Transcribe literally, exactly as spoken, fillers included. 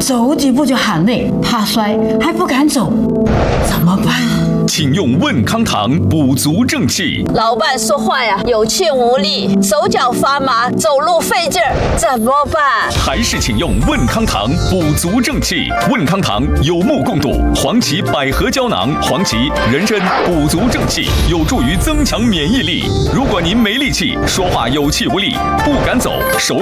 走几步就喊累，怕摔还不敢走，怎么办？ 请用问康堂补足正气。 老伴说话呀有气无力，手脚发麻，走路费劲儿，怎么办？ 还是请用问康堂补足正气。问康堂有目共睹，黄芪百合胶囊，黄芪人参补足正气，有助于增强免疫力。如果您没力气，说话有气无力，不敢走，手